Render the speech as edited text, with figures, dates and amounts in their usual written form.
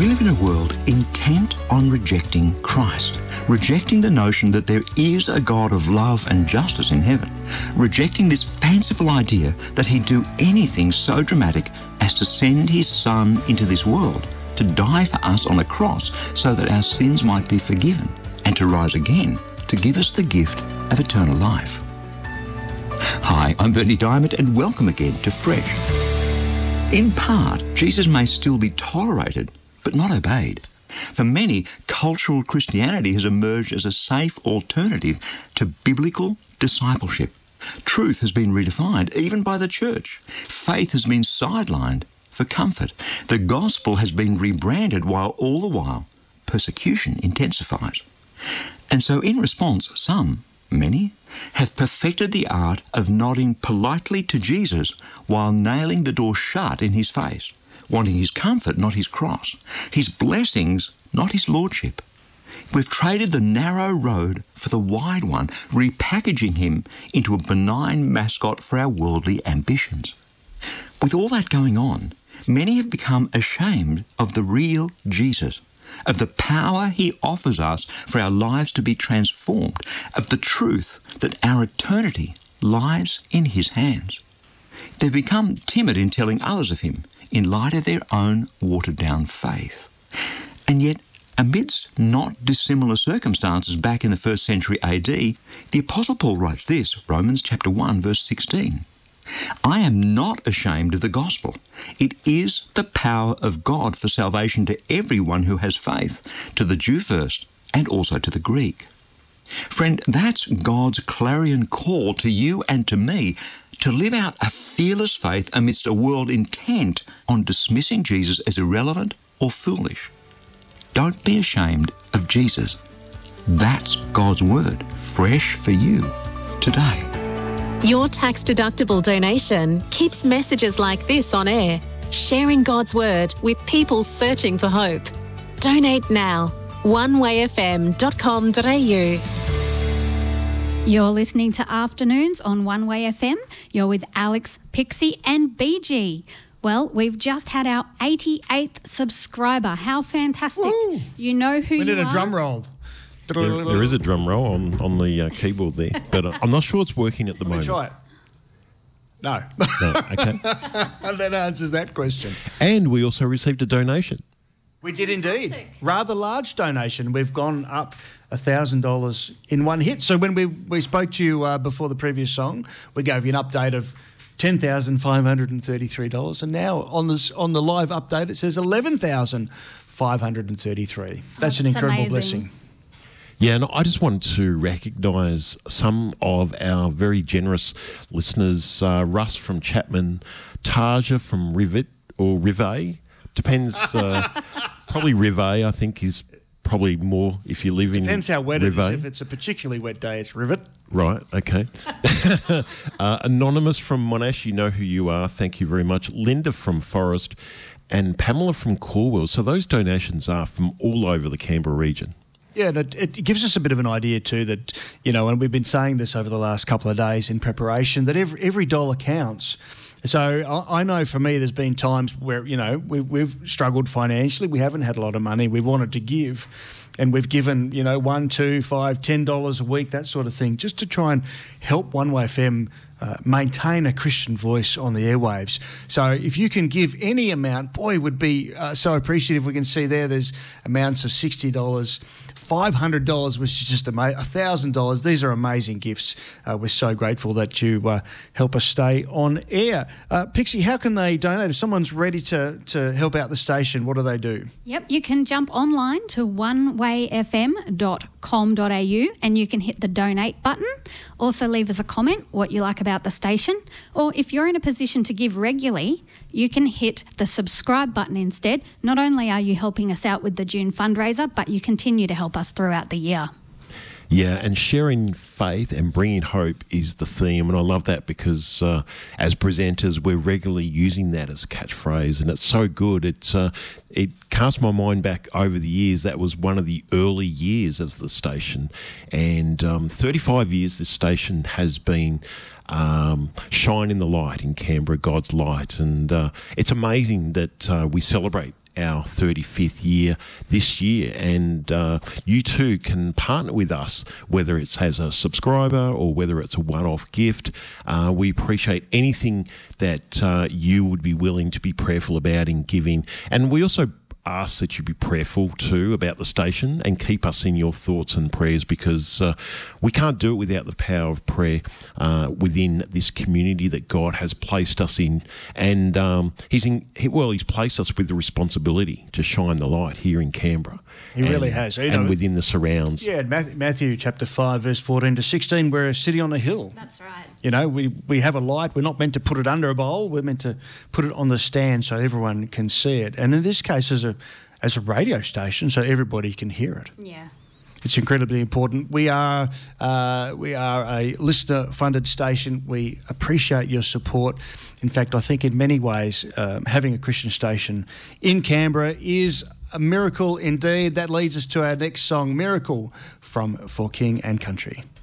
We live in a world intent on rejecting Christ, rejecting the notion that there is a God of love and justice in heaven, rejecting this fanciful idea that he'd do anything so dramatic as to send his Son into this world to die for us on a cross so that our sins might be forgiven, and to rise again to give us the gift of eternal life. Hi, I'm Bernie Diamond, and welcome again to Fresh. In part, Jesus may still be tolerated, but not obeyed. For many, cultural Christianity has emerged as a safe alternative to biblical discipleship. Truth has been redefined, even by the church. Faith has been sidelined for comfort. The gospel has been rebranded, while all the while persecution intensifies. And so in response, many, have perfected the art of nodding politely to Jesus while nailing the door shut in his face, wanting his comfort, not his cross, his blessings, not his lordship. We've traded the narrow road for the wide one, repackaging him into a benign mascot for our worldly ambitions. With all that going on, many have become ashamed of the real Jesus, of the power he offers us for our lives to be transformed, of the truth that our eternity lies in his hands. They've become timid in telling others of him, in light of their own watered-down faith. And yet, amidst not dissimilar circumstances back in the 1st century AD, the Apostle Paul writes this, Romans chapter 1, verse 16. I am not ashamed of the gospel. It is the power of God for salvation to everyone who has faith, to the Jew first and also to the Greek. Friend, that's God's clarion call to you and to me to live out a fearless faith amidst a world intent on dismissing Jesus as irrelevant or foolish. Don't be ashamed of Jesus. That's God's word, fresh for you today. Your tax-deductible donation keeps messages like this on air, sharing God's word with people searching for hope. Donate now. onewayfm.com.au. You're listening to Afternoons on One Way FM. You're with Alex, Pixie and BG. Well, we've just had our 88th subscriber. How fantastic. Woo! You know who you are. We did a drum roll. There is a drum roll on the keyboard there, but I'm not sure it's working at the moment. Try it. No. No, okay. That answers that question. And we also received a donation. We did indeed. Rather large donation. We've gone up $1,000 in one hit. So when we spoke to you before the previous song, we gave you an update of $10,533, and now on the live update it says $11,533. That's an incredible blessing. Yeah, and I just wanted to recognise some of our very generous listeners. Russ from Chapman, Taja from Rivet or Rivet, depends. Probably Rivet, I think, is probably more if you live in Depends how wet Rivet. it is. If it's a particularly wet day, it's Rivet. Right, okay. Anonymous from Monash, you know who you are. Thank you very much. Linda from Forest and Pamela from Corwell. So those donations are from all over the Canberra region. Yeah, and it gives us a bit of an idea too that, you know, and we've been saying this over the last couple of days in preparation, that every dollar counts. So I know for me there's been times where, you know, we've struggled financially. We haven't had a lot of money. We wanted to give, and we've given, you know, $1, $2, $5, $10 a week, that sort of thing, just to try and help One Way FM maintain a Christian voice on the airwaves. So if you can give any amount, boy, would be so appreciative. We can see there's amounts of $60, $500, which is just amazing, $1,000. These are amazing gifts. We're so grateful that you help us stay on air. Pixie, how can they donate? If someone's ready to help out the station, what do they do? Yep, you can jump online to onewayfm.com.au and you can hit the donate button. Also leave us a comment, what you like about the station. Or if you're in a position to give regularly, you can hit the subscribe button instead. Not only are you helping us out with the June fundraiser, but you continue to help us throughout the year. Yeah, and sharing faith and bringing hope is the theme, and I love that because as presenters we're regularly using that as a catchphrase, and it's so good. It casts my mind back over the years. That was one of the early years of the station, and 35 years this station has been shining the light in Canberra, God's light, and it's amazing that we celebrate our 35th year this year, and you too can partner with us, whether it's as a subscriber or whether it's a one-off gift. We appreciate anything that you would be willing to be prayerful about in giving, and we also ask that you be prayerful too about the station and keep us in your thoughts and prayers, because we can't do it without the power of prayer within this community that God has placed us in. And He's placed us with the responsibility to shine the light here in Canberra. He really has. And within the surrounds. Yeah, Matthew chapter 5, verse 14 to 16, we're a city on a hill. That's right. You know, we have a light. We're not meant to put it under a bowl. We're meant to put it on the stand so everyone can see it. And in this case, as a radio station, so everybody can hear it. Yeah. It's incredibly important. We are a listener-funded station. We appreciate your support. In fact, I think in many ways, having a Christian station in Canberra is a miracle indeed. That leads us to our next song, Miracle, from For King and Country.